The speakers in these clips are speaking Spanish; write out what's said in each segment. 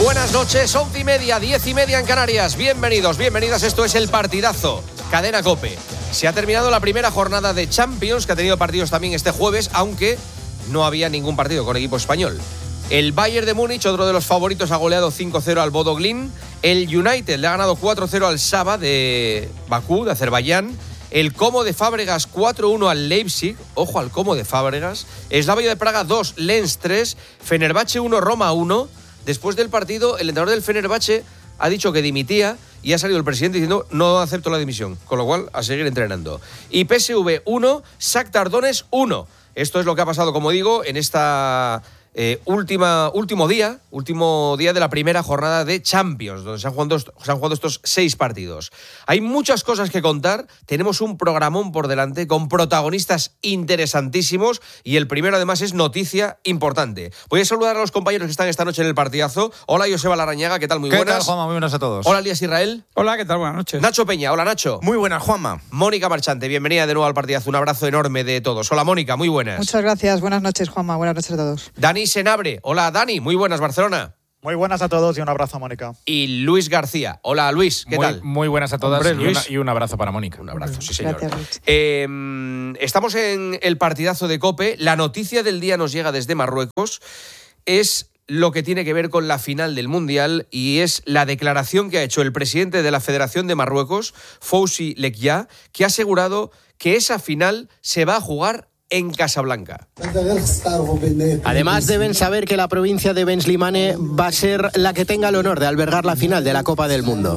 Buenas noches, 11:30, 10:30 en Canarias. Bienvenidos, bienvenidas. Esto es El Partidazo, Cadena COPE. Se ha terminado la primera jornada de Champions, que ha tenido partidos también este jueves, aunque no había ningún partido con equipo español. El Bayern de Múnich, otro de los favoritos, ha goleado 5-0 al Bodo Glimt. El United le ha ganado 4-0 al Saba de Bakú, de Azerbaiyán. El Como de Fábregas 4-1 al Leipzig. Ojo al Como de Fábregas. Slavia de Praga 2, Lens 3. Fenerbahce 1, Roma 1. Después del partido, el entrenador del Fenerbahce ha dicho que dimitía y ha salido el presidente diciendo no acepto la dimisión, con lo cual a seguir entrenando. Y PSV 1, Shakhtar Donetsk 1. Esto es lo que ha pasado, como digo, en esta último día de la primera jornada de Champions, donde se han jugado estos 6 partidos. Hay muchas cosas que contar, tenemos un programón por delante con protagonistas interesantísimos y el primero además es noticia importante. Voy a saludar a los compañeros que están esta noche en el partidazo. Hola, Joseba Larrañaga, ¿qué tal? Muy buenas. ¿Qué tal, Juanma? Muy buenas a todos. Hola, Elías Israel. Hola, ¿qué tal? Buenas noches. Nacho Peña. Hola, Nacho. Muy buenas, Juanma. Mónica Marchante, bienvenida de nuevo al partidazo. Un abrazo enorme de todos. Hola, Mónica, muy buenas. Muchas gracias. Buenas noches, Juanma. Buenas noches a todos. Dani Senabre. Hola, Dani. Muy buenas, Barcelona. Muy buenas a todos y un abrazo a Mónica. Y Luis García. Hola, Luis. ¿Qué tal? Muy buenas a todas. Hombre, y un abrazo para Mónica. Un abrazo, sí, señor. Gracias, Estamos en el partidazo de COPE. La noticia del día nos llega desde Marruecos. Es lo que tiene que ver con la final del Mundial y es la declaración que ha hecho el presidente de la Federación de Marruecos, Fouzi Lekya, que ha asegurado que esa final se va a jugar en Casablanca. Además, deben saber que la provincia de Ben Slimane va a ser la que tenga el honor de albergar la final de la Copa del Mundo.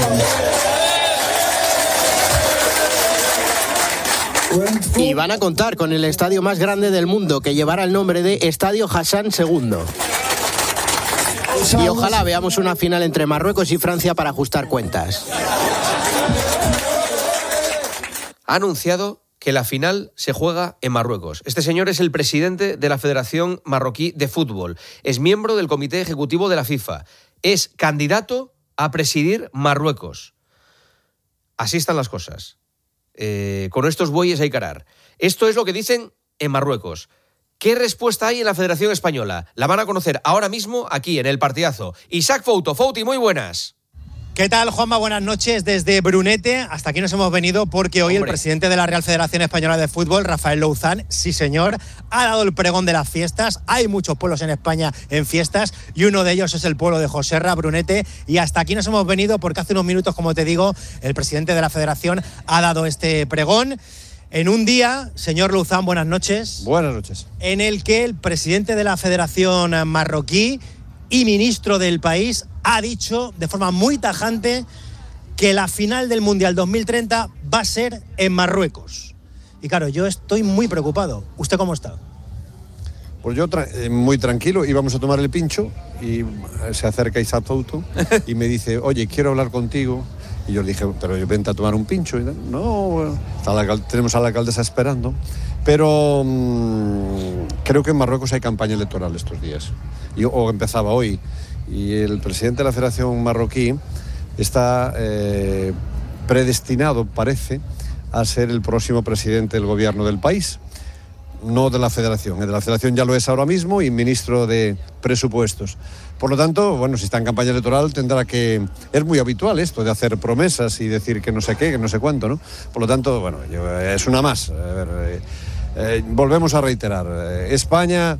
Y van a contar con el estadio más grande del mundo, que llevará el nombre de Estadio Hassan II. Y ojalá veamos una final entre Marruecos y Francia para ajustar cuentas. Ha anunciado que la final se juega en Marruecos. Este señor es el presidente de la Federación Marroquí de Fútbol. Es miembro del Comité Ejecutivo de la FIFA. Es candidato a presidir Marruecos. Así están las cosas. Con estos bueyes hay que arar. Esto es lo que dicen en Marruecos. ¿Qué respuesta hay en la Federación Española? La van a conocer ahora mismo aquí en el partidazo. Isaac Fouto. Fouti, muy buenas. ¿Qué tal, Juanma? Buenas noches. Desde Brunete hasta aquí nos hemos venido porque hoy el presidente de la Real Federación Española de Fútbol, Rafael Louzán, sí señor, ha dado el pregón de las fiestas. Hay muchos pueblos en España en fiestas y uno de ellos es el pueblo de Joserra, Brunete, y hasta aquí nos hemos venido porque hace unos minutos, como te digo, el presidente de la Federación ha dado este pregón en un día, señor Louzán, buenas noches. Buenas noches. En el que el presidente de la Federación marroquí y ministro del país ha dicho de forma muy tajante que la final del Mundial 2030 va a ser en Marruecos. Y claro, yo estoy muy preocupado. ¿Usted cómo está? Pues yo muy tranquilo, íbamos a tomar el pincho y se acerca Isaac Fouto y me dice, oye, quiero hablar contigo. Y yo le dije, pero vente a tomar un pincho. Y no, tenemos a la alcaldesa esperando. Pero creo que en Marruecos hay campaña electoral estos días. O empezaba hoy. Y el presidente de la Federación Marroquí está predestinado, parece, a ser el próximo presidente del gobierno del país. No de la Federación. El de la Federación ya lo es ahora mismo y ministro de Presupuestos. Por lo tanto, bueno, si está en campaña electoral tendrá que... Es muy habitual esto de hacer promesas y decir que no sé qué, que no sé cuánto, ¿no? Por lo tanto, bueno, es una más. A ver, volvemos a reiterar. España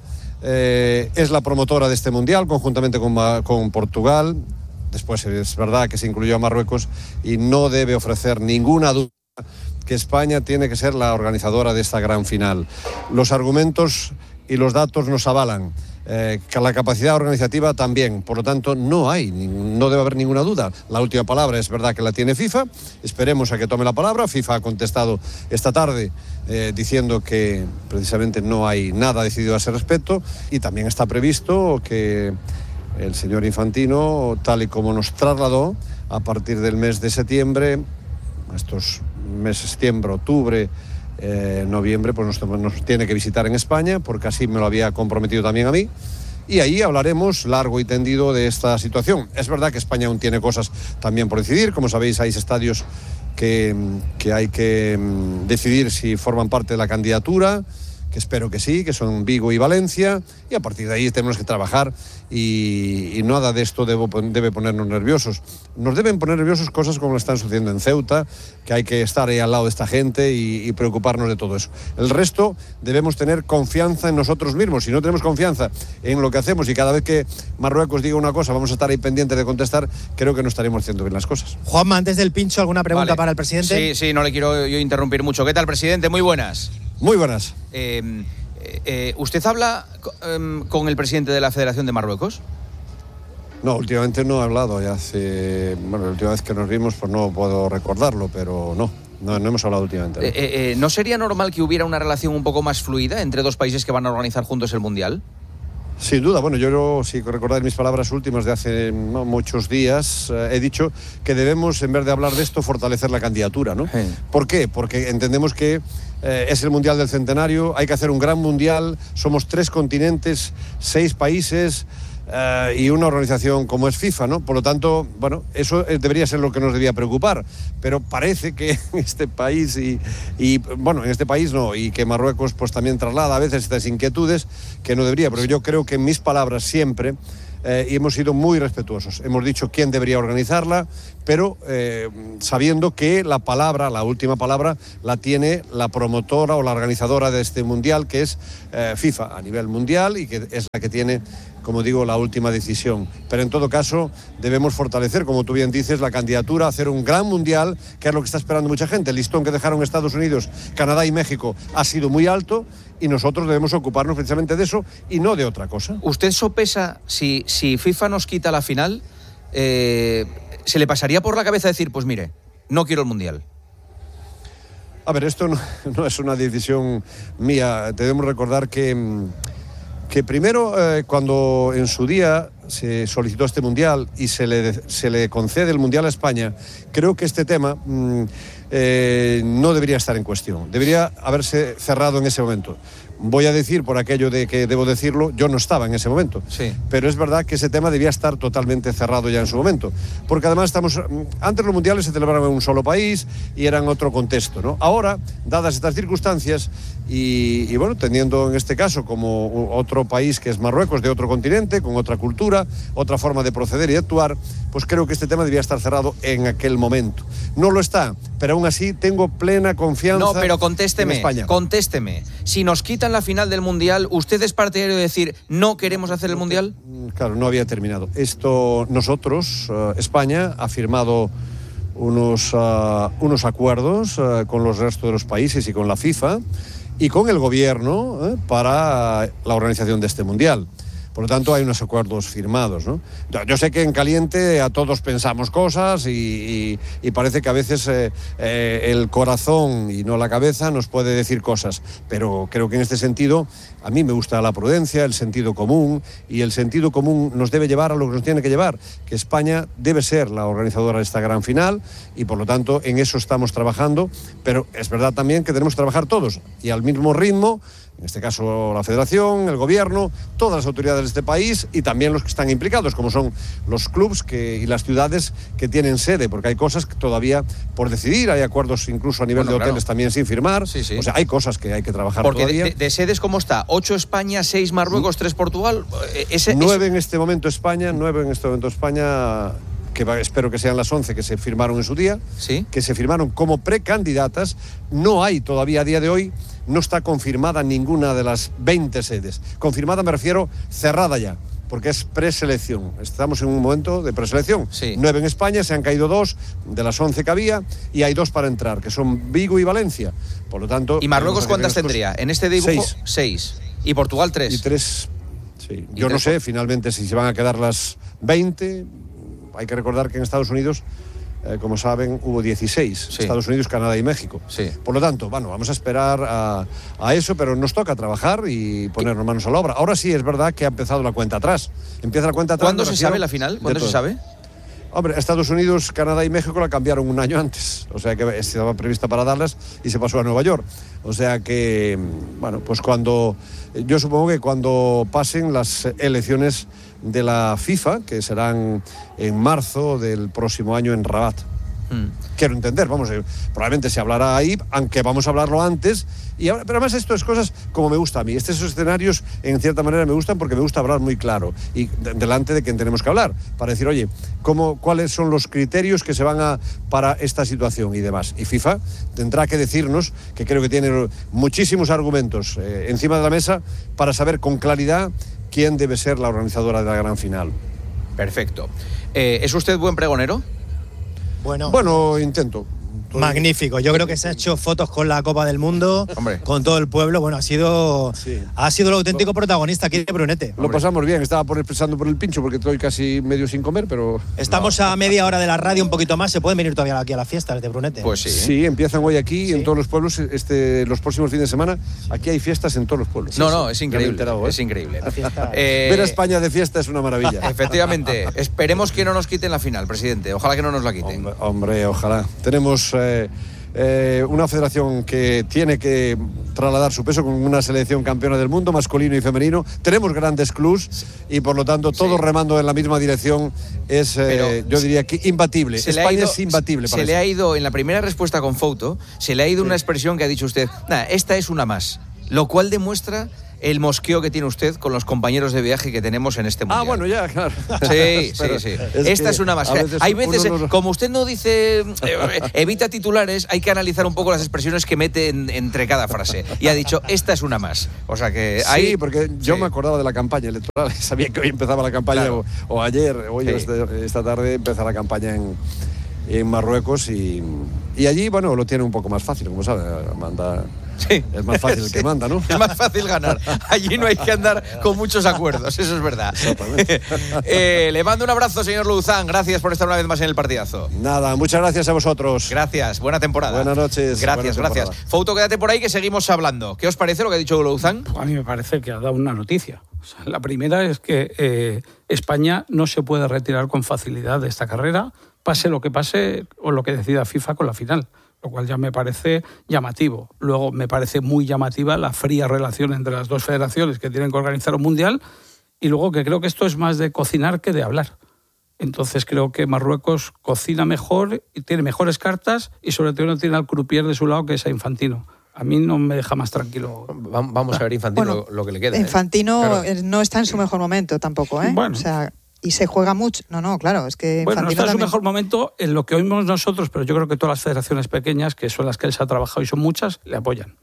es la promotora de este Mundial, conjuntamente con Portugal. Después es verdad que se incluyó a Marruecos y no debe ofrecer ninguna duda que España tiene que ser la organizadora de esta gran final. Los argumentos y los datos nos avalan. Que la capacidad organizativa también, por lo tanto no debe haber ninguna duda. La última palabra es verdad que la tiene FIFA, esperemos a que tome la palabra. FIFA ha contestado esta tarde diciendo que precisamente no hay nada decidido a ese respecto y también está previsto que el señor Infantino, tal y como nos trasladó, a partir del mes de septiembre, estos meses septiembre, octubre, noviembre, pues nos tiene que visitar en España, porque así me lo había comprometido también a mí, y ahí hablaremos largo y tendido de esta situación. Es verdad que España aún tiene cosas también por decidir, como sabéis hay estadios que hay que decidir si forman parte de la candidatura, que espero que sí, que son Vigo y Valencia, y a partir de ahí tenemos que trabajar y nada de esto debe ponernos nerviosos. Nos deben poner nerviosos cosas como lo están sucediendo en Ceuta, que hay que estar ahí al lado de esta gente y preocuparnos de todo eso. El resto debemos tener confianza en nosotros mismos. Si no tenemos confianza en lo que hacemos y cada vez que Marruecos diga una cosa vamos a estar ahí pendientes de contestar, creo que no estaremos haciendo bien las cosas. Juanma, antes del pincho, ¿alguna pregunta para el presidente? Sí, no le quiero yo interrumpir mucho. ¿Qué tal, presidente? Muy buenas. Muy buenas. ¿Usted habla con el presidente de la Federación de Marruecos? No, últimamente no he hablado. La última vez que nos vimos pues no puedo recordarlo, pero no hemos hablado últimamente. ¿No sería normal que hubiera una relación un poco más fluida entre dos países que van a organizar juntos el Mundial? Sin duda, yo si recordáis mis palabras últimas de hace muchos días, he dicho que debemos, en vez de hablar de esto, fortalecer la candidatura, ¿no? Sí. ¿Por qué? Porque entendemos que es el Mundial del Centenario, hay que hacer un gran Mundial, somos 3 continentes, 6 países y una organización como es FIFA, ¿no? Por lo tanto, eso debería ser lo que nos debía preocupar, pero parece que en este país y que Marruecos pues también traslada a veces estas inquietudes que no debería, pero yo creo que en mis palabras siempre y hemos sido muy respetuosos. Hemos dicho quién debería organizarla, pero sabiendo que la última palabra, la tiene la promotora o la organizadora de este mundial, que es FIFA a nivel mundial y que es la que tiene, como digo, la última decisión. Pero en todo caso, debemos fortalecer, como tú bien dices, la candidatura, hacer un gran mundial, que es lo que está esperando mucha gente. El listón que dejaron Estados Unidos, Canadá y México ha sido muy alto y nosotros debemos ocuparnos precisamente de eso y no de otra cosa. ¿Usted sopesa si FIFA nos quita la final, se le pasaría por la cabeza decir, pues mire, no quiero el mundial? A ver, esto no es una decisión mía. Debemos recordar que primero, cuando en su día se solicitó este mundial y se le concede el mundial a España, creo que este tema no debería estar en cuestión. Debería haberse cerrado en ese momento. Voy a decir, por aquello de que debo decirlo, yo no estaba en ese momento. Sí. Pero es verdad que ese tema debía estar totalmente cerrado ya en su momento. Porque además antes los mundiales se celebraban en un solo país y eran otro contexto, ¿no? Ahora, dadas estas circunstancias y teniendo en este caso como otro país que es Marruecos, de otro continente, con otra cultura, otra forma de proceder y de actuar, pues creo que este tema debía estar cerrado en aquel momento. No lo está, pero aún así tengo plena confianza. No, pero contésteme, en España. Contésteme. Si nos quitan la final del Mundial, ¿usted es partidario de decir no queremos hacer el Mundial? Claro, no había terminado. Nosotros, España, ha firmado unos acuerdos con los restos de los países y con la FIFA y con el gobierno para la organización de este Mundial. Por lo tanto, hay unos acuerdos firmados, ¿no? Yo sé que en caliente a todos pensamos cosas y parece que a veces el corazón y no la cabeza nos puede decir cosas, pero creo que en este sentido a mí me gusta la prudencia, el sentido común, y el sentido común nos debe llevar a lo que nos tiene que llevar, que España debe ser la organizadora de esta gran final y por lo tanto en eso estamos trabajando, pero es verdad también que tenemos que trabajar todos y al mismo ritmo. En este caso la Federación, el Gobierno, todas las autoridades de este país y también los que están implicados, como son los clubs y las ciudades que tienen sede, porque hay cosas que todavía por decidir, hay acuerdos incluso a nivel de hoteles también sin firmar, sí. O sea, hay cosas que hay que trabajar porque todavía. De sedes, ¿cómo está? 8 España, 6 Marruecos, 3 Portugal. 9 en este momento España, que espero que sean las 11 que se firmaron en su día, ¿sí? Que se firmaron como precandidatas. No hay todavía a día de hoy, no está confirmada ninguna de las 20 sedes. Confirmada me refiero cerrada ya, porque es preselección. Estamos en un momento de preselección. Sí. 9 en España, se han caído 2 de las 11 que había y hay 2 para entrar, que son Vigo y Valencia. Por lo tanto... ¿Y Marruecos cuántas tendría? En este dibujo, 6. ¿Y Portugal 3? Y 3, sí. Yo no sé finalmente si se van a quedar las 20... Hay que recordar que en Estados Unidos, como saben, hubo 16. Sí. Estados Unidos, Canadá y México. Sí. Por lo tanto, vamos a esperar a eso, pero nos toca trabajar y ponernos manos a la obra. Ahora sí es verdad que ha empezado la cuenta atrás. Empieza la cuenta atrás. ¿Cuándo se sabe la final? ¿Cuándo se sabe? Hombre, Estados Unidos, Canadá y México la cambiaron un año antes. O sea que estaba prevista para Dallas y se pasó a Nueva York. O sea que, pues yo supongo que cuando pasen las elecciones de la FIFA, que serán en marzo del próximo año en Rabat. Quiero entender, probablemente se hablará ahí, aunque vamos a hablarlo antes. Pero además esto es cosas como me gusta a mí. Esos escenarios, en cierta manera, me gustan porque me gusta hablar muy claro y delante de quien tenemos que hablar, para decir, oye, ¿cuáles son los criterios que se van para esta situación y demás? Y FIFA tendrá que decirnos, que creo que tiene muchísimos argumentos encima de la mesa, para saber con claridad quién debe ser la organizadora de la gran final. Perfecto. ¿Es usted buen pregonero? Bueno, intento. Magnífico. Yo creo que se ha hecho fotos con la Copa del Mundo, con todo el pueblo. Bueno, ha sido el auténtico protagonista aquí de Brunete. Lo pasamos bien. Estaba pensando por el pincho porque estoy casi medio sin comer, pero... Estamos a media hora de la radio, un poquito más. ¿Se pueden venir todavía aquí a las fiestas de Brunete? Pues sí. Sí, empiezan hoy aquí en todos los pueblos. Los próximos fines de semana, aquí hay fiestas en todos los pueblos. No, es increíble. Es increíble. Ver a España de fiesta es una maravilla. Efectivamente. Esperemos que no nos quiten la final, presidente. Ojalá que no nos la quiten. Hombre, ojalá. Tenemos... una federación que tiene que trasladar su peso con una selección campeona del mundo, masculino y femenino. Tenemos grandes clubs y por lo tanto todos remando en la misma dirección. Yo diría que imbatible. España es imbatible. Se le ha ido, en la primera respuesta con Fouto, se le ha ido una expresión que ha dicho usted, esta es una más, lo cual demuestra el mosqueo que tiene usted con los compañeros de viaje que tenemos en este mundial. Bueno, ya, claro. Sí. Esta es una más. Hay veces, como usted no dice, evita titulares, hay que analizar un poco las expresiones que mete entre cada frase. Y ha dicho, esta es una más. O sea que Sí, porque yo me acordaba de la campaña electoral. Sabía que hoy empezaba la campaña, claro. o ayer, esta tarde empieza la campaña en Marruecos y allí, lo tiene un poco más fácil, como sabe, manda... Sí. Es más fácil el que manda, ¿no? Es más fácil ganar. Allí no hay que andar con muchos acuerdos, eso es verdad. Le mando un abrazo, señor Louzán. Gracias por estar una vez más en el partidazo. Nada, muchas gracias a vosotros. Gracias, buena temporada. Buenas noches. Gracias. Fouto, quédate por ahí que seguimos hablando. ¿Qué os parece lo que ha dicho Louzán? A mí me parece que ha dado una noticia. La primera es que España no se puede retirar con facilidad de esta carrera, pase lo que pase o lo que decida FIFA con la final. Lo cual ya me parece llamativo. Luego me parece muy llamativa la fría relación entre las dos federaciones que tienen que organizar un mundial y luego que creo que esto es más de cocinar que de hablar. Entonces creo que Marruecos cocina mejor y tiene mejores cartas y sobre todo no tiene al croupier de su lado, que es a Infantino. A mí no me deja más tranquilo. Vamos a ver Infantino lo que le queda. Infantino no está en su mejor momento tampoco, ¿eh? Bueno. O sea, y se juega mucho. No, claro, es que Infantino no está en su también... mejor momento en lo que oímos nosotros, pero yo creo que todas las federaciones pequeñas, que son las que él se ha trabajado y son muchas, le apoyan.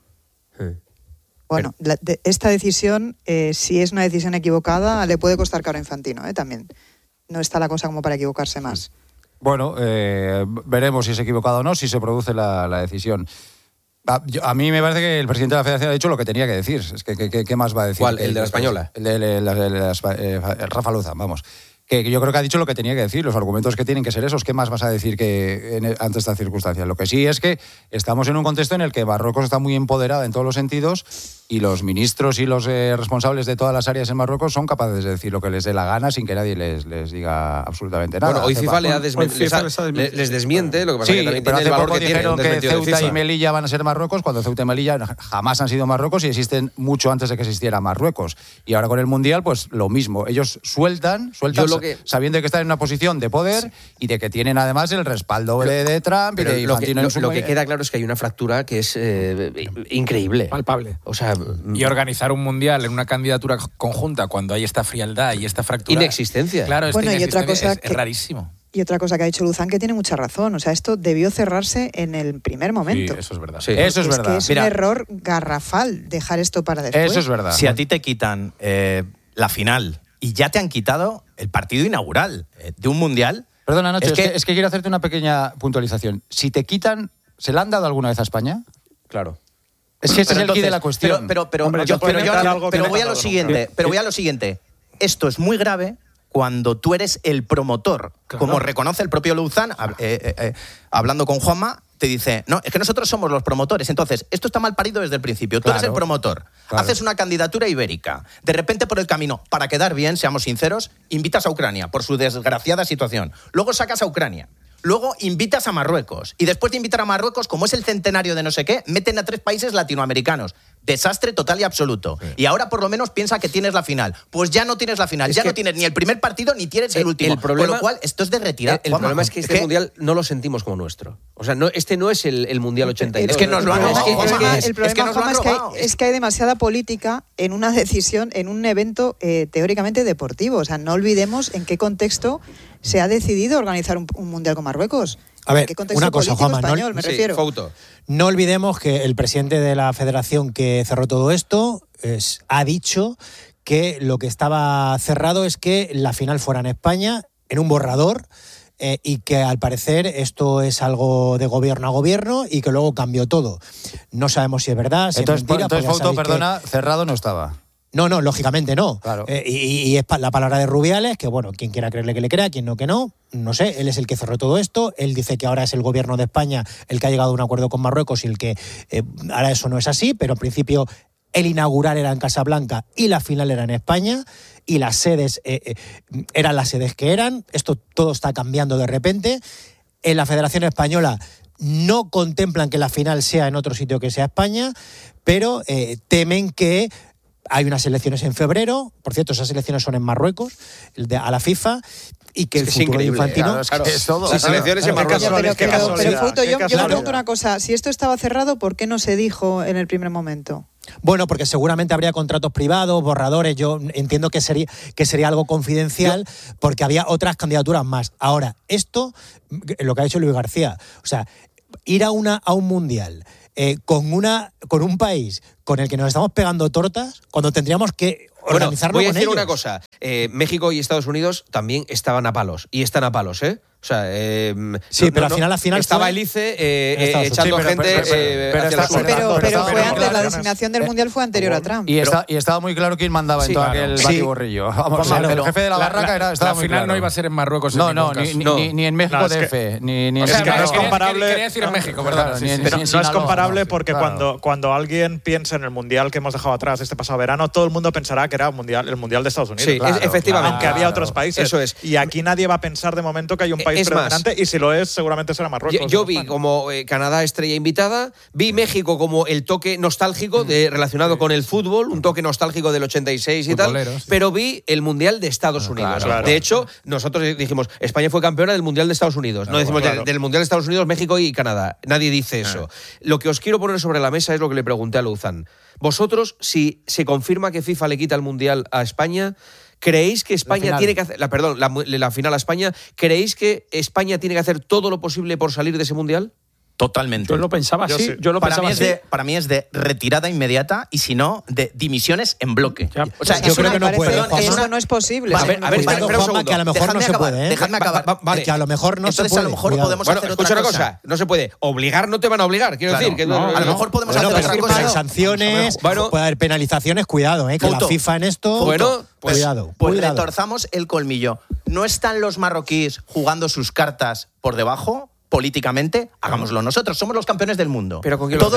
Bueno, esta decisión, si es una decisión equivocada, le puede costar caro a Infantino, también. No está la cosa como para equivocarse más. Bueno, veremos si es equivocado o no, si se produce la decisión. A mí me parece que el presidente de la Federación ha dicho lo que tenía que decir. Es que ¿qué más va a decir? ¿Cuál? ¿El de la española? El de Rafa Louzán, vamos. Que yo creo que ha dicho lo que tenía que decir, los argumentos que tienen que ser esos. ¿Qué más vas a decir ante esta circunstancia? Lo que sí es que estamos en un contexto en el que Marruecos está muy empoderada en todos los sentidos y los ministros y los responsables de todas las áreas en Marruecos son capaces de decir lo que les dé la gana sin que nadie les diga absolutamente nada. Bueno, hoy FIFA les desmiente, lo que pasa es que también tiene el valor que tiene. Dijeron que Ceuta y Melilla van a ser Marruecos, cuando Ceuta y Melilla jamás han sido Marruecos y existen mucho antes de que existiera Marruecos. Y ahora con el Mundial, pues lo mismo. Ellos sueltan sabiendo que están en una posición de poder y de que tienen además el respaldo de Trump y de Infantino en su... Lo que queda claro es que hay una fractura que es increíble. Palpable. O sea, y organizar un mundial en una candidatura conjunta cuando hay esta frialdad y esta fractura... Inexistencia. Claro, bueno, y otra cosa es rarísimo. Y otra cosa que ha dicho Louzán, que tiene mucha razón. O sea, esto debió cerrarse en el primer momento. Sí, eso es verdad. Sí. Eso es verdad. Que es un error garrafal dejar esto para después. Eso es verdad. Si a ti te quitan la final y ya te han quitado el partido inaugural de un mundial... Perdona, Nacho, es que quiero hacerte una pequeña puntualización. Si te quitan... ¿Se la han dado alguna vez a España? Claro. Es que ese es el quid de la cuestión. Pero voy a lo siguiente. Esto es muy grave cuando tú eres el promotor. Claro. Como reconoce el propio Louzán, hablando con Juanma, te dice, no, es que nosotros somos los promotores. Entonces, esto está mal parido desde el principio. Tú eres el promotor. Claro. Haces una candidatura ibérica. De repente, por el camino, para quedar bien, seamos sinceros, invitas a Ucrania por su desgraciada situación. Luego sacas a Ucrania. Luego invitas a Marruecos. Y después de invitar a Marruecos, como es el centenario de no sé qué, meten a 3 países latinoamericanos. Desastre total y absoluto. Sí. Y ahora por lo menos piensa que tienes la final. Pues ya no tienes la final, ya no tienes ni el primer partido ni tienes el último. El problema, con lo cual, esto es de retirar. El problema es que este mundial no lo sentimos como nuestro. O sea, este no es el mundial 82. Es que nos lo han robado. El problema es que hay demasiada política en una decisión, en un evento teóricamente deportivo. O sea, no olvidemos en qué contexto se ha decidido organizar un mundial con Marruecos. A ver, una cosa, Juanma, español, me refiero. No olvidemos que el presidente de la federación que cerró todo esto ha dicho que lo que estaba cerrado es que la final fuera en España, en un borrador, y que al parecer esto es algo de gobierno a gobierno y que luego cambió todo. No sabemos si es verdad, si es mentira. Entonces, Fouto, perdona, cerrado no estaba. No, lógicamente no. Claro. Y es la palabra de Rubiales, que bueno, quien quiera creerle que le crea, quien no que no, no sé, él es el que cerró todo esto, él dice que ahora es el gobierno de España el que ha llegado a un acuerdo con Marruecos y el que ahora eso no es así, pero en principio el inaugural era en Casablanca y la final era en España y las sedes eran las sedes que eran. Esto todo está cambiando de repente. En la Federación Española no contemplan que la final sea en otro sitio que sea España, pero temen que hay unas elecciones en febrero, por cierto, esas elecciones son en Marruecos, a la FIFA, y que el futuro de Infantino... Es todo. Las elecciones en Marruecos. Pero Fouto, yo me pregunto una cosa, si esto estaba cerrado, ¿por qué no se dijo en el primer momento? Bueno, porque seguramente habría contratos privados, borradores, yo entiendo que sería algo confidencial, porque había otras candidaturas más. Ahora, esto, lo que ha dicho Luis García, o sea, ir a un mundial con un país con el que nos estamos pegando tortas, cuando tendríamos que organizarlo con ellos. Voy a decir una cosa. México y Estados Unidos también estaban a palos. Y están a palos, ¿eh? O sea, sí, pero al final estaba el ICE echando gente pero fue antes, la designación del Mundial fue anterior a Trump. Y estaba muy claro quién mandaba en todo aquel batiborrillo. Vamos, el jefe de la barraca estaba muy claro. La final no iba a ser en Marruecos. Ni en México DF. Ni en España. No es comparable. Quería decir en México, ¿verdad? No es comparable porque cuando alguien piensa en el Mundial que hemos dejado atrás este pasado verano, todo el mundo pensará que era el Mundial de Estados Unidos. Sí, efectivamente. Aunque había otros países. Eso es. Y aquí nadie va a pensar de momento que hay un país predominante, y si lo es, seguramente será Marruecos. Yo vi como Canadá estrella invitada, vi México como el toque nostálgico relacionado con el fútbol, un toque nostálgico del 86 y tal, pero vi el Mundial de Estados Unidos. Claro. De hecho, nosotros dijimos, España fue campeona del Mundial de Estados Unidos. No decimos del Mundial de Estados Unidos, México y Canadá. Nadie dice eso. Lo que os quiero poner sobre la mesa es lo que le pregunté a Louzán. Vosotros, si se confirma que FIFA le quita el Mundial a España, ¿creéis que España tiene que hacer la final a España? ¿Creéis que España tiene que hacer todo lo posible por salir de ese Mundial? Totalmente. Yo lo pensaba así. Para mí es de retirada inmediata y si no, de dimisiones en bloque. O sea, yo creo que no puede. Eso no es posible. A ver, espera un segundo. Que a lo mejor no se puede. Dejadme acabar. Vale. Que a lo mejor no se puede. Entonces a lo mejor podemos hacer otra cosa. Escucha una cosa. No se puede. Obligar no te van a obligar. Quiero decir que a lo mejor podemos hacer otra cosa. Hay sanciones, puede haber penalizaciones. Cuidado, que la FIFA en esto... Cuidado. Pues retorzamos el colmillo. ¿No están los marroquíes jugando sus cartas por debajo? Políticamente, hagámoslo nosotros. Somos los campeones del mundo. Pero todo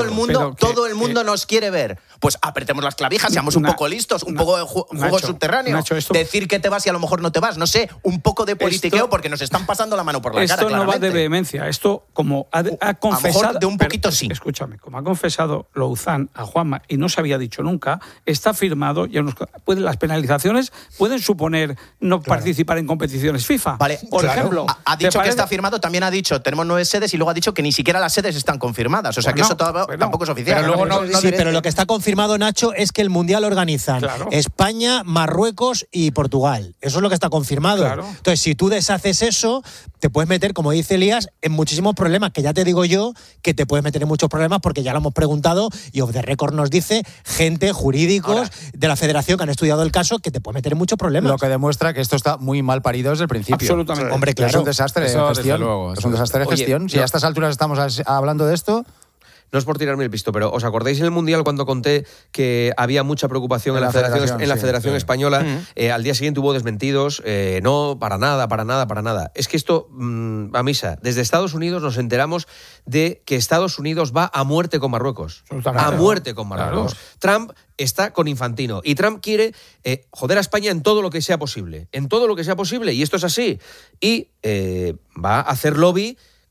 el mundo nos quiere ver. Pues apretemos las clavijas, seamos un poco listos, un poco de juego subterráneo. Decir que te vas y a lo mejor no te vas. No sé, un poco de politiqueo porque nos están pasando la mano por la cara. Esto no va de vehemencia. Esto, como ha confesado... A lo mejor de un poquito sí. Escúchame, como ha confesado Louzán a Juanma y no se había dicho nunca, está firmado. Las penalizaciones pueden suponer no participar en competiciones FIFA. Vale, por ejemplo. Ha dicho que está firmado, también ha dicho, tenemos 9 sedes y luego ha dicho que ni siquiera las sedes están confirmadas. O sea que eso tampoco es oficial. Pero lo que está confirmado, Nacho, es que el Mundial organizan España, Marruecos y Portugal. Eso es lo que está confirmado. Claro. Entonces, si tú deshaces eso, te puedes meter, como dice Elías, en muchísimos problemas, que ya te digo yo que te puedes meter en muchos problemas porque ya lo hemos preguntado y Off the Record nos dice gente, jurídicos de la federación que han estudiado el caso, que te puede meter en muchos problemas. Lo que demuestra que esto está muy mal parido desde el principio. Absolutamente. Sí. Hombre, claro. Es un desastre de gestión. Es un desastre de gestión. Si a estas alturas estamos hablando de esto... No es por tirarme el pisto, pero ¿os acordáis en el Mundial cuando conté que había mucha preocupación en la Federación Española? Al día siguiente hubo desmentidos. No, para nada. Es que esto, a misa, desde Estados Unidos nos enteramos de que Estados Unidos va a muerte con Marruecos. A muerte con Marruecos. Claro. Trump está con Infantino y Trump quiere joder a España en todo lo que sea posible. Y esto es así. Y va a hacer lobby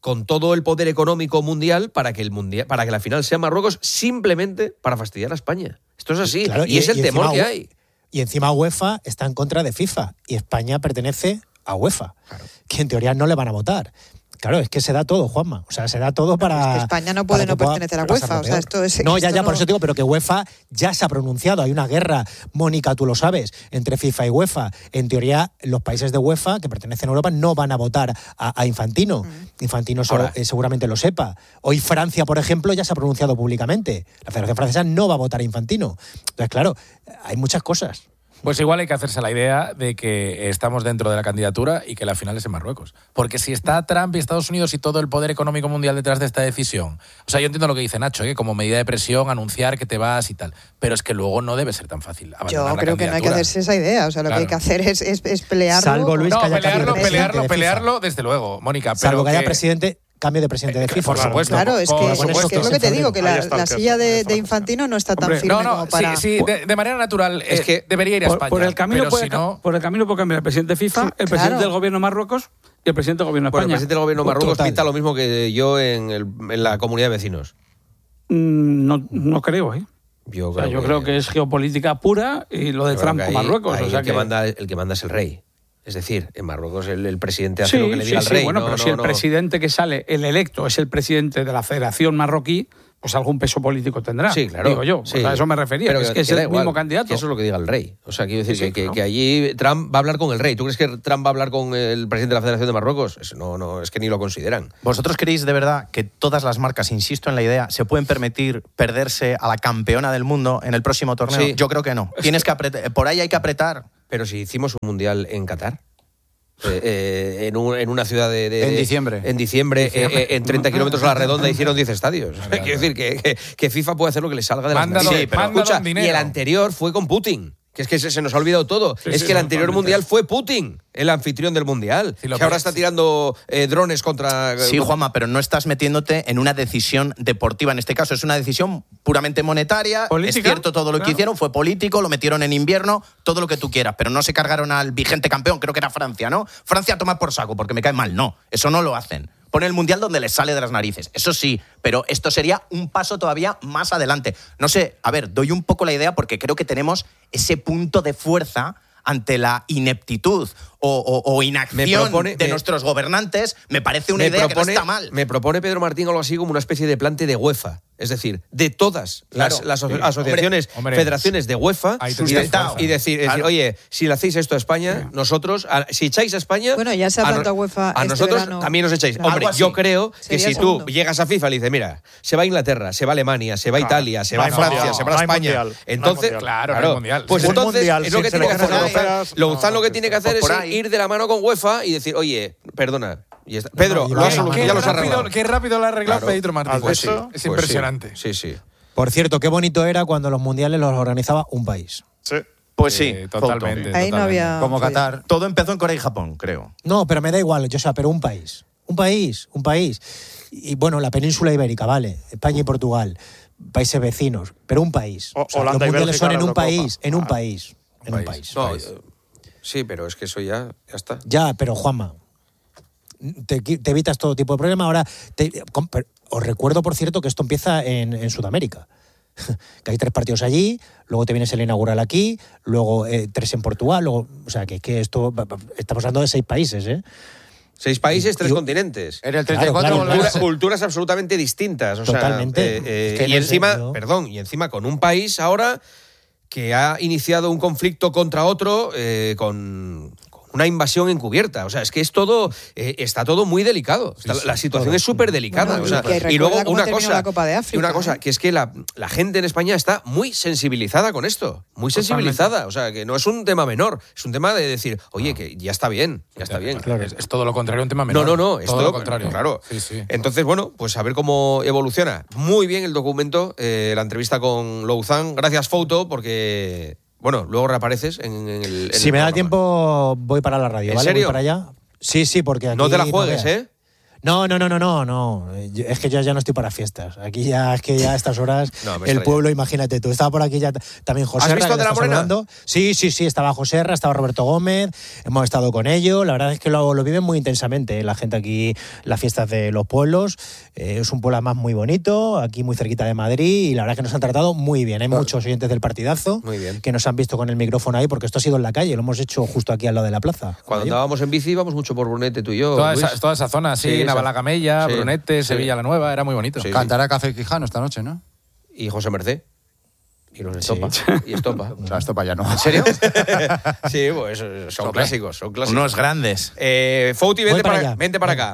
con todo el poder económico mundial para que la final sea Marruecos, simplemente para fastidiar a España. Esto es así, claro, y es el temor que hay. Y encima UEFA está en contra de FIFA y España pertenece a UEFA, que en teoría no le van a votar. Claro, es que se da todo, Juanma. O sea, se da todo para... Es que España no puede no pertenecer a UEFA. O sea, esto es... No, ya, por eso digo, pero que UEFA ya se ha pronunciado. Hay una guerra, Mónica, tú lo sabes, entre FIFA y UEFA. En teoría, los países de UEFA que pertenecen a Europa no van a votar a Infantino. Infantino seguramente lo sepa. Hoy Francia, por ejemplo, ya se ha pronunciado públicamente. La Federación Francesa no va a votar a Infantino. Entonces, claro, hay muchas cosas. Pues igual hay que hacerse la idea de que estamos dentro de la candidatura y que la final es en Marruecos. Porque si está Trump y Estados Unidos y todo el poder económico mundial detrás de esta decisión, o sea, yo entiendo lo que dice Nacho, como medida de presión, anunciar que te vas y tal, pero es que luego no debe ser tan fácil abandonar. Yo creo que no hay que hacerse esa idea, o sea, lo que hay que hacer es pelearlo. Salvo Luis, que haya pelearlo, desde luego, Mónica. Salvo que haya cambio de presidente de FIFA. Por supuesto. Claro, es lo que te digo, que la silla de Infantino no está tan firme como para... Sí, de manera natural es que debería ir a España. Por el camino puede cambiar el presidente de FIFA, el presidente del gobierno de Marruecos y el presidente del gobierno de España. Bueno, el presidente del gobierno de Marruecos pinta lo mismo que yo en la comunidad de vecinos. No creo, ¿eh? Yo creo que es geopolítica pura y lo de Trump con Marruecos. El que manda es el rey. Es decir, en Marruecos el presidente hace lo que le diga al rey. Bueno, pero si el presidente que sale, el electo, es el presidente de la Federación Marroquí, pues algún peso político tendrá. Sí, claro. Digo yo, a eso me refería, pero es que es el mismo candidato. Que eso es lo que diga el rey. O sea, quiero decir que allí Trump va a hablar con el rey. ¿Tú crees que Trump va a hablar con el presidente de la Federación de Marruecos? Eso no, es que ni lo consideran. ¿Vosotros creéis de verdad que todas las marcas, insisto en la idea, se pueden permitir perderse a la campeona del mundo en el próximo torneo? Sí. Yo creo que no. Tienes que apretar, por ahí hay que apretar. Pero si hicimos un mundial en Qatar... en una ciudad en diciembre. En 30 kilómetros a la redonda hicieron 10 estadios. Quiero decir que FIFA puede hacer lo que le salga de las manos. Escucha, y el anterior fue con Putin. Que es que se nos ha olvidado todo. El anterior mundial fue Putin, el anfitrión del mundial. Que ahora está tirando drones contra... Sí, Juanma, pero no estás metiéndote en una decisión deportiva. En este caso es una decisión puramente monetaria. ¿Política? Es cierto, todo lo que hicieron fue político, lo metieron en invierno, todo lo que tú quieras, pero no se cargaron al vigente campeón, creo que era Francia, ¿no? Francia toma por saco, porque me cae mal. No, eso no lo hacen. Pone el mundial donde les sale de las narices. Eso sí, pero esto sería un paso todavía más adelante. No sé, a ver, doy un poco la idea porque creo que tenemos ese punto de fuerza ante la ineptitud o inacción de nuestros gobernantes. Me parece una idea que no está mal. Me propone Pedro Martín algo así como una especie de plante de UEFA. Es decir, de todas las asociaciones, federaciones de UEFA, y decir, oye, si le hacéis esto a España, nosotros, si echáis a España... Bueno, ya se ha hablado a UEFA a nosotros también nos echáis. Hombre, yo creo que si tú llegas a FIFA y le dices, mira, se va a Inglaterra, se va a Alemania, se va a Italia, se va a Francia, se va a España. Entonces, claro, pues entonces es lo que tiene que hacer Louzán. Lo que tiene que hacer es ir de la mano con UEFA y decir, oye, perdona. Pedro, lo has solucionado, ya lo has arreglado. Qué rápido lo ha arreglado Pedro Martín. Pues es impresionante. Sí. Por cierto, qué bonito era cuando los mundiales los organizaba un país. Sí. Pues sí, totalmente. Ahí no había... Como Qatar. Todo empezó en Corea y Japón, creo. No, pero me da igual, pero un país. Un país. Y bueno, la península ibérica, vale. España y Portugal. Países vecinos. Pero un país. Holanda los mundiales son en un país. En un país. Sí, pero es que eso ya está. Ya, pero Juanma, te evitas todo tipo de problema. Ahora, os recuerdo, por cierto, que esto empieza en Sudamérica. Que hay 3 partidos allí, luego te vienes el inaugural aquí, luego 3 en Portugal, luego, o sea, que esto, estamos hablando de 6 países, ¿eh? 6 países, 3 continentes. En el 34 culturas absolutamente distintas. O totalmente. Sea, y encima con un país ahora que ha iniciado un conflicto contra otro con una invasión encubierta. O sea, es que es todo, está todo muy delicado. La situación es súper delicada. Bueno, y luego una cosa, que es que la gente en España está muy sensibilizada con esto. Muy sensibilizada. O sea, que no es un tema menor. Es un tema de decir, oye, que ya está bien, ya está bien. Claro. Es todo lo contrario, un tema menor. No, es todo lo contrario. Claro. Sí. Entonces, bueno, pues a ver cómo evoluciona. Muy bien el documento, la entrevista con Louzán. Gracias, Fouto, porque... Bueno, luego reapareces en el... Si me da tiempo, voy para la radio, ¿vale? ¿En serio? Voy para allá. Sí, porque aquí... No te la juegues, ¿eh? No. Es que yo ya no estoy para fiestas. Aquí ya es que ya a estas horas el pueblo, imagínate tú. Estaba por aquí ya también José. ¿Has visto de la Morena? Sí. Estaba José, estaba Roberto Gómez. Hemos estado con ellos. La verdad es que lo viven muy intensamente la gente aquí, las fiestas de los pueblos. Es un pueblo además muy bonito, aquí muy cerquita de Madrid. Y la verdad es que nos han tratado muy bien. Hay muchos oyentes del partidazo que nos han visto con el micrófono ahí, porque esto ha sido en la calle. Lo hemos hecho justo aquí al lado de la plaza. Cuando andábamos en bici íbamos mucho por Brunete, tú y yo. Toda esa zona, sí, Navalagamella, Brunete, Sevilla la Nueva, era muy bonito. Sí. Cantará Café Quijano esta noche, ¿no? Y José Merced. Y los Estopa. Y Estopa. O sea, Estopa ya no. ¿En serio? Sí, pues son clásicos. Unos grandes. Fouti, vente para acá.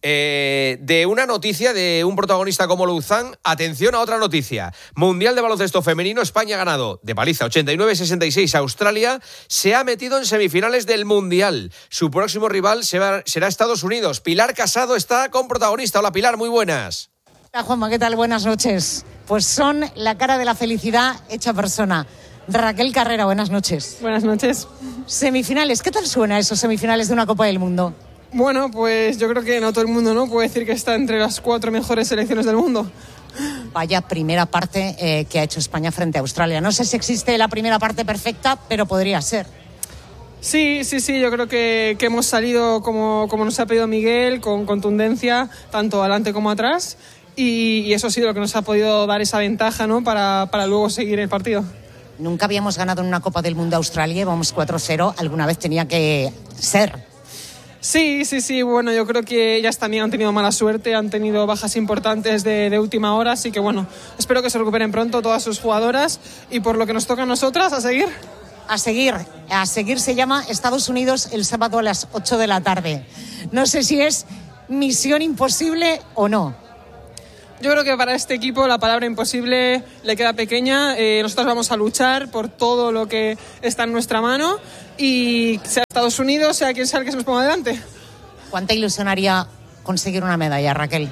De una noticia de un protagonista como Louzán, atención a otra noticia. Mundial de baloncesto femenino, España ha ganado de paliza 89-66 a Australia, se ha metido en semifinales del Mundial. Su próximo rival será Estados Unidos. Pilar Casado está con protagonista. Hola Pilar, muy buenas. Hola Juanma, ¿qué tal? Buenas noches. Pues son la cara de la felicidad hecha persona. Raquel Carrera, buenas noches. Buenas noches. Semifinales, ¿qué tal suena esos semifinales de una Copa del Mundo? Bueno, pues yo creo que no todo el mundo no puede decir que está entre las 4 mejores selecciones del mundo. Vaya primera parte que ha hecho España frente a Australia. No sé si existe la primera parte perfecta, pero podría ser. Sí, yo creo que hemos salido como nos ha pedido Miguel, con contundencia, tanto adelante como atrás, y eso ha sido lo que nos ha podido dar esa ventaja, ¿no? para luego seguir el partido. Nunca habíamos ganado en una Copa del Mundo a Australia, vamos 4-0, alguna vez tenía que ser. Sí, bueno, yo creo que ellas también han tenido mala suerte, han tenido bajas importantes de última hora, así que bueno, espero que se recuperen pronto todas sus jugadoras y por lo que nos toca a nosotras, a seguir. A seguir se llama Estados Unidos el sábado a las 8 de la tarde. No sé si es misión imposible o no. Yo creo que para este equipo la palabra imposible le queda pequeña. Nosotros vamos a luchar por todo lo que está en nuestra mano y sea Estados Unidos, sea quien sea el que se nos ponga delante. ¿Cuánta ilusión haría conseguir una medalla, Raquel?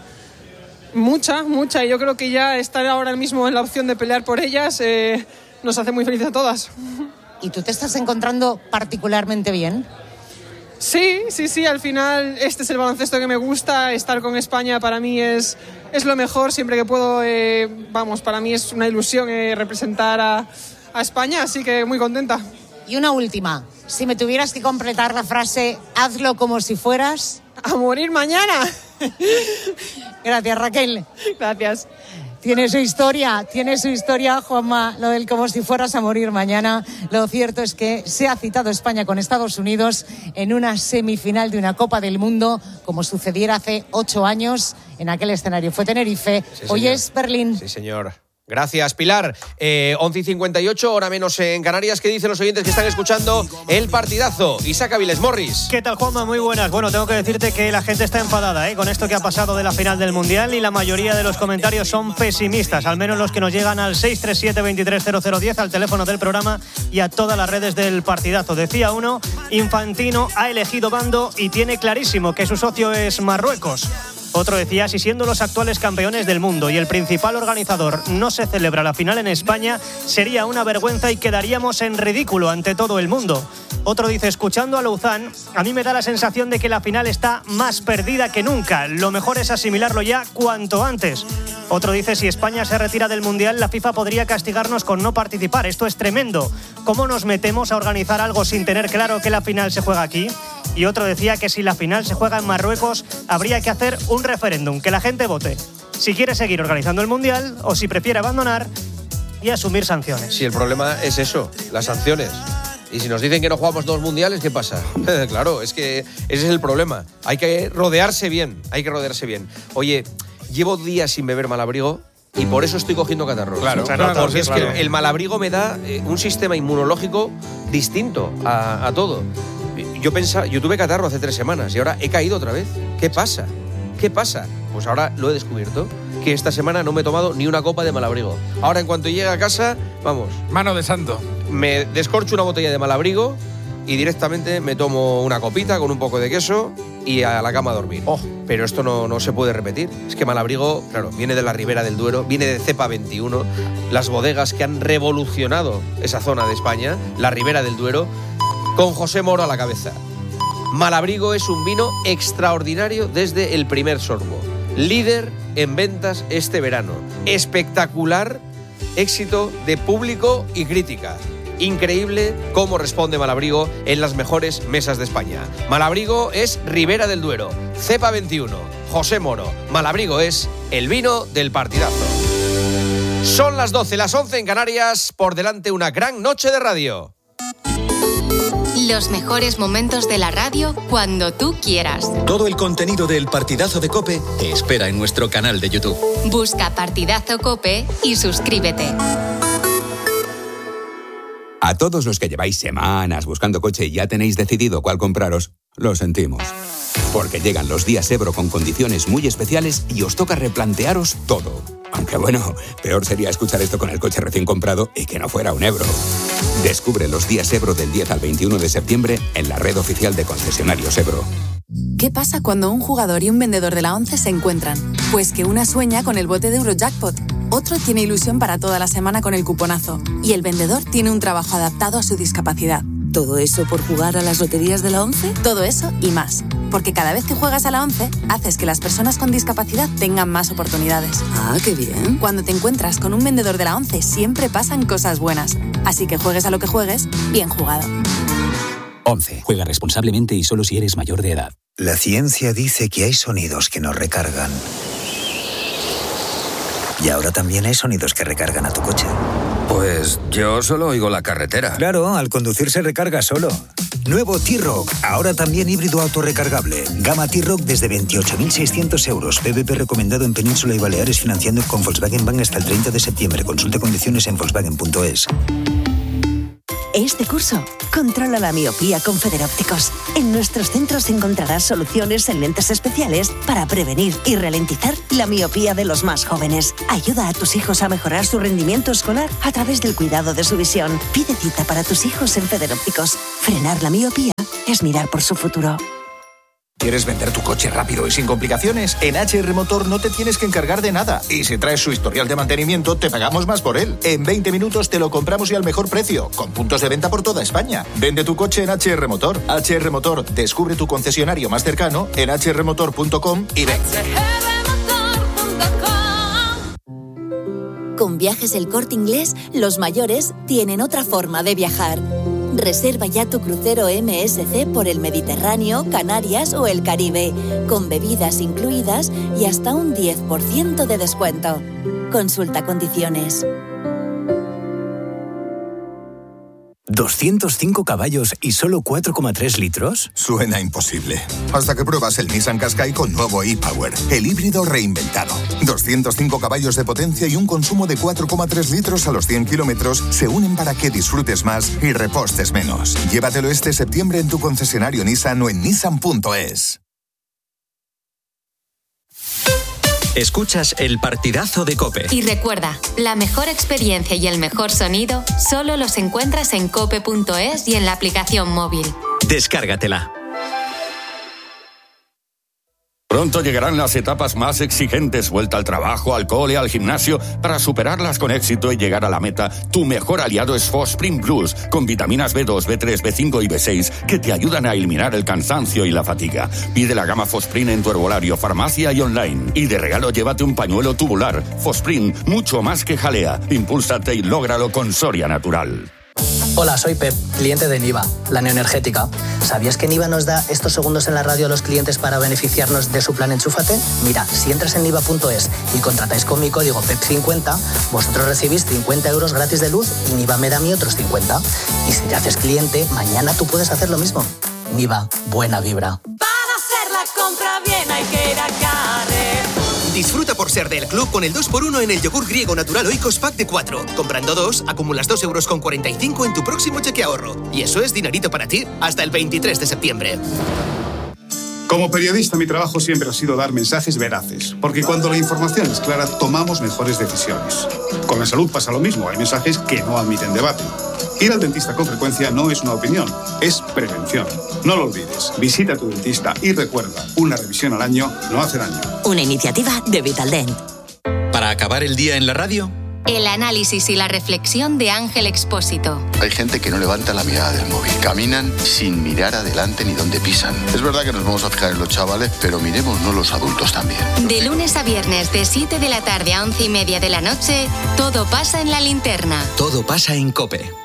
Mucha, y yo creo que ya estar ahora mismo en la opción de pelear por ellas nos hace muy felices a todas. ¿Y tú te estás encontrando particularmente bien? Sí, al final este es el baloncesto que me gusta, estar con España para mí es lo mejor, siempre que puedo, para mí es una ilusión representar a España, así que muy contenta. Y una última, si me tuvieras que completar la frase, hazlo como si fueras... ¡A morir mañana! Gracias, Raquel. Gracias. Tiene su historia, Juanma, lo del como si fueras a morir mañana. Lo cierto es que se ha citado España con Estados Unidos en una semifinal de una Copa del Mundo, como sucediera hace 8 años. En aquel escenario fue Tenerife, sí, hoy es Berlín. Sí, señor. Gracias, Pilar. 11:58, hora menos en Canarias. ¿Qué dicen los oyentes que están escuchando el partidazo? Isaac Aviles Morris. ¿Qué tal, Juanma? Muy buenas. Bueno, tengo que decirte que la gente está enfadada con esto que ha pasado de la final del Mundial y la mayoría de los comentarios son pesimistas, al menos los que nos llegan al 637-230010, al teléfono del programa y a todas las redes del partidazo. Decía uno, Infantino ha elegido bando y tiene clarísimo que su socio es Marruecos. Otro decía, si siendo los actuales campeones del mundo y el principal organizador no se celebra la final en España, sería una vergüenza y quedaríamos en ridículo ante todo el mundo. Otro dice, escuchando a Louzán, a mí me da la sensación de que la final está más perdida que nunca. Lo mejor es asimilarlo ya cuanto antes. Otro dice, si España se retira del Mundial, la FIFA podría castigarnos con no participar. Esto es tremendo. ¿Cómo nos metemos a organizar algo sin tener claro que la final se juega aquí? Y otro decía que si la final se juega en Marruecos, habría que hacer un referéndum, que la gente vote si quiere seguir organizando el Mundial o si prefiere abandonar y asumir sanciones. Sí, el problema es eso, las sanciones. Y si nos dicen que no jugamos 2 mundiales, ¿qué pasa? Claro, es que ese es el problema. Hay que rodearse bien. Oye, llevo días sin beber Malabrigo y por eso estoy cogiendo catarros. Claro, porque es que el Malabrigo me da un sistema inmunológico distinto a todo. Yo tuve catarro hace 3 semanas y ahora he caído otra vez. ¿Qué pasa? Pues ahora lo he descubierto, que esta semana no me he tomado ni una copa de Malabrigo. Ahora, en cuanto llegue a casa, vamos. Mano de santo. Me descorcho una botella de Malabrigo y directamente me tomo una copita con un poco de queso y a la cama a dormir. Pero esto no se puede repetir. Es que Malabrigo, claro, viene de la Ribera del Duero, viene de Cepa 21, las bodegas que han revolucionado esa zona de España, la Ribera del Duero, con José Moro a la cabeza. Malabrigo es un vino extraordinario desde el primer sorbo. Líder en ventas este verano. Espectacular éxito de público y crítica. Increíble cómo responde Malabrigo en las mejores mesas de España. Malabrigo es Ribera del Duero, Cepa 21, José Moro. Malabrigo es el vino del partidazo. Son las 12, las 11 en Canarias. Por delante una gran noche de radio. Los mejores momentos de la radio cuando tú quieras. Todo el contenido del Partidazo de COPE te espera en nuestro canal de YouTube. Busca Partidazo COPE y suscríbete. A todos los que lleváis semanas buscando coche y ya tenéis decidido cuál compraros, lo sentimos. Porque llegan los días Ebro con condiciones muy especiales y os toca replantearos todo. Aunque bueno, peor sería escuchar esto con el coche recién comprado y que no fuera un Ebro. Descubre los días Ebro del 10 al 21 de septiembre en la red oficial de concesionarios Ebro. ¿Qué pasa cuando un jugador y un vendedor de la 11 se encuentran? Pues que una sueña con el bote de Eurojackpot, otro tiene ilusión para toda la semana con el cuponazo y el vendedor tiene un trabajo adaptado a su discapacidad. ¿Todo eso por jugar a las loterías de la 11? Todo eso y más. Porque cada vez que juegas a la 11, haces que las personas con discapacidad tengan más oportunidades. ¡Ah, qué bien! Cuando te encuentras con un vendedor de la 11, siempre pasan cosas buenas. Así que juegues a lo que juegues, bien jugado. 11. Juega responsablemente y solo si eres mayor de edad. La ciencia dice que hay sonidos que nos recargan. Y ahora también hay sonidos que recargan a tu coche. Pues yo solo oigo la carretera. Claro, al conducir se recarga solo. Nuevo T-Roc, ahora también híbrido autorrecargable. Gama T-Roc desde 28.600 euros. PVP recomendado en Península y Baleares, financiando con Volkswagen Bank hasta el 30 de septiembre. Consulta condiciones en volkswagen.es. Este curso, controla la miopía con Federópticos. En nuestros centros encontrarás soluciones en lentes especiales para prevenir y ralentizar la miopía de los más jóvenes. Ayuda a tus hijos a mejorar su rendimiento escolar a través del cuidado de su visión. Pide cita para tus hijos en Federópticos. Frenar la miopía es mirar por su futuro. ¿Quieres vender tu coche rápido y sin complicaciones? En HR Motor no te tienes que encargar de nada. Y si traes su historial de mantenimiento, te pagamos más por él. En 20 minutos te lo compramos y al mejor precio, con puntos de venta por toda España. Vende tu coche en HR Motor. HR Motor, descubre tu concesionario más cercano en hrmotor.com y ven. Con Viajes El Corte Inglés, los mayores tienen otra forma de viajar. Reserva ya tu crucero MSC por el Mediterráneo, Canarias o el Caribe, con bebidas incluidas y hasta un 10% de descuento. Consulta condiciones. 205 caballos y solo 4,3 litros. Suena imposible. Hasta que pruebas el Nissan Qashqai con nuevo e-Power, el híbrido reinventado. 205 caballos de potencia y un consumo de 4,3 litros a los 100 kilómetros se unen para que disfrutes más y repostes menos. Llévatelo este septiembre en tu concesionario Nissan o en nissan.es. Escuchas el Partidazo de COPE. Y recuerda, la mejor experiencia y el mejor sonido solo los encuentras en cope.es y en la aplicación móvil. Descárgatela. Pronto llegarán las etapas más exigentes, vuelta al trabajo, al cole, al gimnasio. Para superarlas con éxito y llegar a la meta, tu mejor aliado es Fosprint Plus, con vitaminas B2, B3, B5 y B6 que te ayudan a eliminar el cansancio y la fatiga. Pide la gama Fosprint en tu herbolario, farmacia y online. Y de regalo llévate un pañuelo tubular. Fosprint, mucho más que jalea. Impúlsate y lógralo con Soria Natural. Hola, soy Pep, cliente de Niva, la neoenergética. ¿Sabías que Niva nos da estos segundos en la radio a los clientes para beneficiarnos de su plan Enchúfate? Mira, si entras en niva.es y contratáis con mi código PEP50, vosotros recibís 50 euros gratis de luz y Niva me da a mí otros 50. Y si te haces cliente, mañana tú puedes hacer lo mismo. Niva, buena vibra. Para hacer la compra bien hay que ir a Carrefour. Disfruta por ser del club con el 2x1 en el yogur griego natural Oikos Pack de 4. Comprando 2, acumulas 2,45 € en tu próximo cheque ahorro. Y eso es dinerito para ti hasta el 23 de septiembre. Como periodista, mi trabajo siempre ha sido dar mensajes veraces, porque cuando la información es clara, tomamos mejores decisiones. Con la salud pasa lo mismo, hay mensajes que no admiten debate. Ir al dentista con frecuencia no es una opinión, es prevención. No lo olvides, visita a tu dentista y recuerda, una revisión al año no hace daño. Una iniciativa de Vitaldent. Para acabar el día en la radio, El análisis y la reflexión de Ángel Expósito. Hay gente que no levanta la mirada del móvil. Caminan sin mirar adelante ni dónde pisan. Es verdad que nos vamos a fijar en los chavales, pero miremos los adultos también. De lunes a viernes, de 7 de la tarde a 11:30 de la noche, todo pasa en La Linterna. Todo pasa en COPE.